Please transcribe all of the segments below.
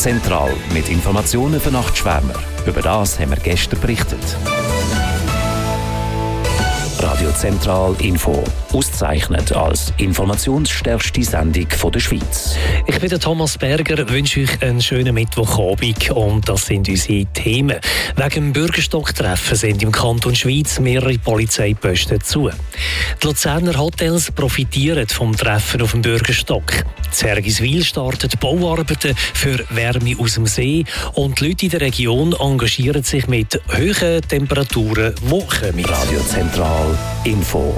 Zentral mit Informationen für Nachtschwärmer. Über das haben wir gestern berichtet. Radio Zentral Info. Ausgezeichnet als informationsstärkste Sendung der Schweiz. Ich bin der Thomas Berger, wünsche euch einen schönen Mittwochabend und das sind unsere Themen. Wegen dem Bürgerstocktreffen sind im Kanton Schweiz mehrere Polizeiposten zu. Die Luzerner Hotels profitieren vom Treffen auf dem Bürgerstock. In Zergiswil starten Bauarbeiten für Wärme aus dem See und die Leute in der Region engagieren sich mit hohen Temperaturen, die kommen. Radio Zentral Info.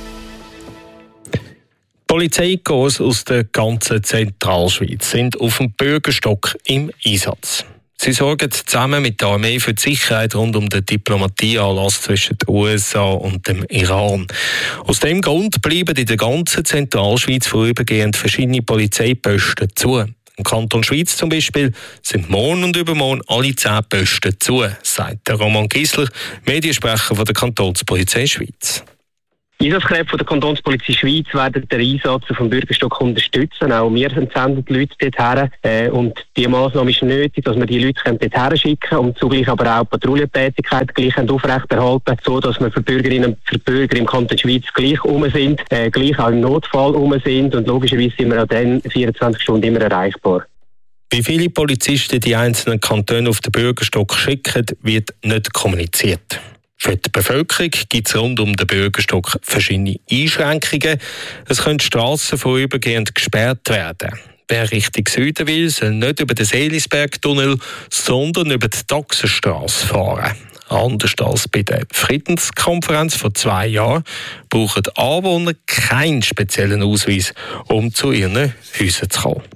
Polizeikorps aus der ganzen Zentralschweiz sind auf dem Bürgerstock im Einsatz. Sie sorgen zusammen mit der Armee für die Sicherheit rund um den Diplomatieanlass zwischen den USA und dem Iran. Aus dem Grund bleiben in der ganzen Zentralschweiz vorübergehend verschiedene Polizeiposten zu. Im Kanton Schweiz zum Beispiel sind morgen und übermorgen alle 10 Posten zu, sagt der Roman Gisler, Mediensprecher von der Kantonspolizei Schweiz. Einsatzkräfte der Kantonspolizei Schweiz werden den Einsatz auf dem Bürgerstock unterstützen. Auch wir senden die Leute dorthin. Und diese Massnahme ist nötig, dass wir die Leute dorthin schicken können und zugleich aber auch Patrouillentätigkeit gleich aufrechterhalten, so dass wir für Bürgerinnen und für Bürger im Kanton Schweiz gleich sind, gleich auch im Notfall sind. Und logischerweise sind wir auch dann 24 Stunden immer erreichbar. Wie viele Polizisten die einzelnen Kantone auf den Bürgerstock schicken, wird nicht kommuniziert. Für die Bevölkerung gibt es rund um den Bürgerstock verschiedene Einschränkungen. Es können Strassen vorübergehend gesperrt werden. Wer Richtung Süden will, soll nicht über den Seelisbergtunnel, sondern über die Taxenstrasse fahren. Anders als bei der Friedenskonferenz vor 2 Jahren brauchen Anwohner keinen speziellen Ausweis, um zu ihren Häusern zu kommen.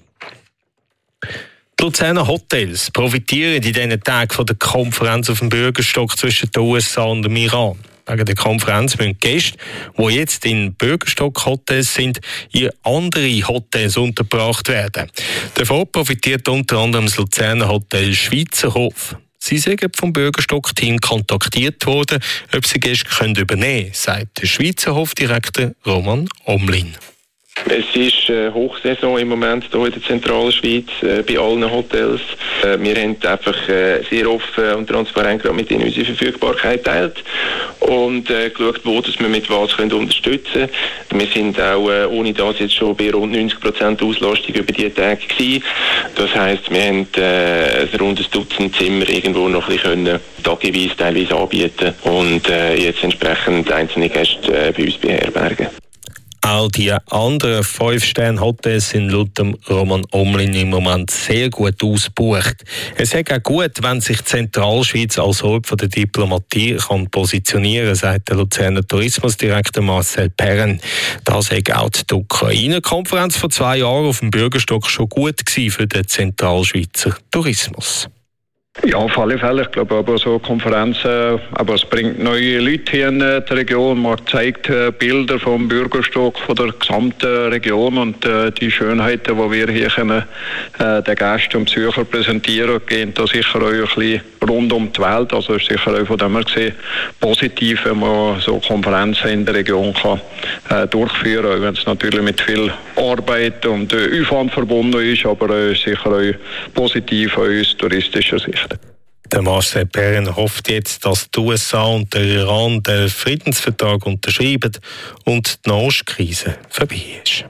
Die Luzerner Hotels profitieren in diesen Tagen von der Konferenz auf dem Bürgerstock zwischen den USA und dem Iran. Wegen der Konferenz müssen Gäste, die jetzt in Bürgerstock-Hotels sind, in andere Hotels untergebracht werden. Davon profitiert unter anderem das Luzerner Hotel Schweizerhof. Sie sind vom Bürgerstock-Team kontaktiert worden, ob sie Gäste übernehmen können, sagt der Schweizerhof-Direktor Roman Omlin. Es ist Hochsaison im Moment hier in der Zentralschweiz bei allen Hotels. Wir haben einfach sehr offen und transparent mit ihnen unsere Verfügbarkeit geteilt und geschaut, wo dass wir mit was können unterstützen können. Wir sind auch ohne das jetzt schon bei rund 90% Auslastung über die Tage gewesen. Das heisst, wir haben ein rundes Dutzend Zimmer irgendwo noch ein bisschen tageweise teilweise anbieten und jetzt entsprechend einzelne Gäste bei uns beherbergen. Auch die anderen 5-Sterne-Hotels sind laut dem Roman Omlin im Moment sehr gut ausgebucht. Es ist auch gut, wenn sich die Zentralschweiz als Ort der Diplomatie positionieren kann, sagt der Luzerner Tourismusdirektor Marcel Perren. Das war auch die Ukraine-Konferenz vor 2 Jahren auf dem Bürgerstock schon gut für den Zentralschweizer Tourismus. Ja, auf alle Fälle. Ich glaube aber so Konferenzen, aber es bringt neue Leute hier in der Region. Man zeigt Bilder vom Bürgerstock, von der gesamten Region und die Schönheiten, die wir hier können, den Gästen und Besuchern präsentieren, gehen da sicher auch ein bisschen rund um die Welt. Also ist sicher auch von dem her gesehen positiv, wenn man so Konferenzen in der Region kann durchführen kann, wenn es natürlich mit viel Arbeit und Aufwand verbunden ist, aber sicher auch positiv aus touristischer Sicht. Der Marcel Perren hofft jetzt, dass die USA und der Iran den Friedensvertrag unterschreiben und die Nahostkrise vorbei ist.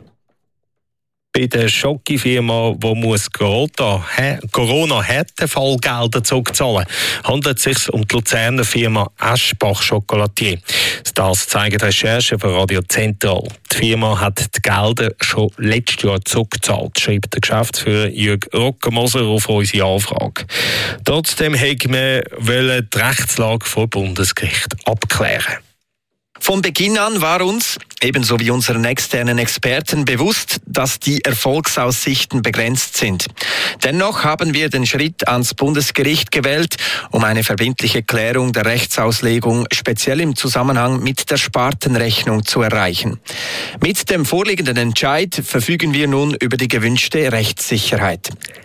Bei der Schokofirma, die Corona-Härtefallgelder zurückzahlen muss, handelt es sich um die Luzerner Firma Eschbach Chocolatier. Das zeigen Recherchen von Radio Zentral. Die Firma hat die Gelder schon letztes Jahr zurückgezahlt, schreibt der Geschäftsführer Jürg Rockermoser auf unsere Anfrage. Trotzdem wollten wir die Rechtslage vor Bundesgericht abklären. Von Beginn an war uns, ebenso wie unseren externen Experten, bewusst, dass die Erfolgsaussichten begrenzt sind. Dennoch haben wir den Schritt ans Bundesgericht gewählt, um eine verbindliche Klärung der Rechtsauslegung speziell im Zusammenhang mit der Spartenrechnung zu erreichen. Mit dem vorliegenden Entscheid verfügen wir nun über die gewünschte Rechtssicherheit.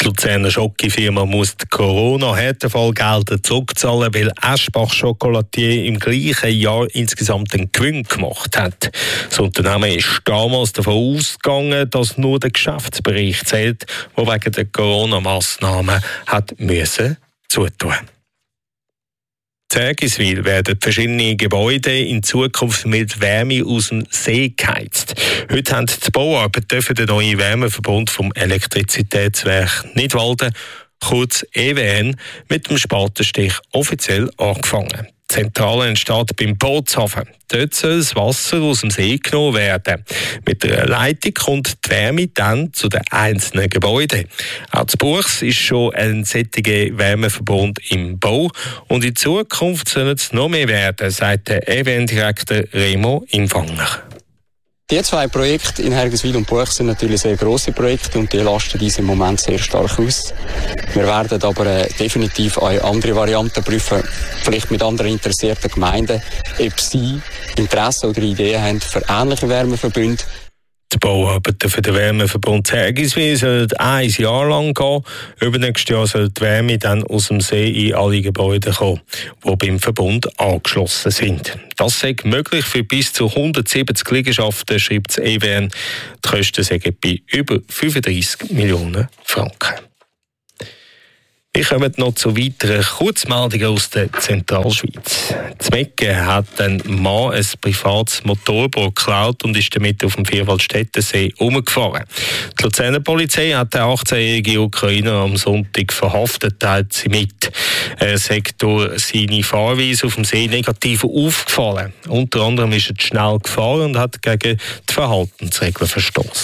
Die Luzerner Schokofirma muss die Corona-Härtefallgelder zurückzahlen, weil Eschbach Chocolatier im gleichen Jahr insgesamt einen Gewinn gemacht hat. Das Unternehmen ist damals davon ausgegangen, dass nur der Geschäftsbericht zählt, der wegen der Corona-Massnahmen hat müssen zutun. In Zergiswil werden verschiedene Gebäude in Zukunft mit Wärme aus dem See geheizt. Heute haben die Bauarbeiten den neuen Wärmeverbund vom Elektrizitätswerk Nidwalden, kurz EWN, mit dem Spatenstich offiziell angefangen. Die Zentrale entsteht beim Bootshafen. Dort soll das Wasser aus dem See genommen werden. Mit der Leitung kommt die Wärme dann zu den einzelnen Gebäuden. Auch zu Buchs ist schon ein solcher Wärmeverbund im Bau. Und in Zukunft sollen es noch mehr werden, sagt der EWN-Direktor Remo Imfanger. Die zwei Projekte in Hergiswil und Buchs sind natürlich sehr grosse Projekte und die lasten uns im Moment sehr stark aus. Wir werden aber definitiv auch andere Varianten prüfen, vielleicht mit anderen interessierten Gemeinden, ob sie Interesse oder Ideen haben für ähnliche Wärmeverbünde. Die Bauarbeiten für den Wärmeverbund Zergiswil sollen 1 Jahr lang gehen. Übernächstes Jahr soll die Wärme dann aus dem See in alle Gebäude kommen, die beim Verbund angeschlossen sind. Das sei möglich für bis zu 170 Liegenschaften, schreibt das EWN. Die Kosten seien bei über 35 Millionen Franken. Wir kommen noch zu weiteren Kurzmeldungen aus der Zentralschweiz. In Mecken hat ein Mann ein privates Motorboot geklaut und ist damit auf dem Vierwaldstättensee umgefahren. Die Luzerner Polizei hat den 18-jährigen Ukrainer am Sonntag verhaftet, teilt sie mit. Er sei durch seine Fahrweise auf dem See negativ aufgefallen. Unter anderem ist er zu schnell gefahren und hat gegen die Verhaltensregeln verstoßen.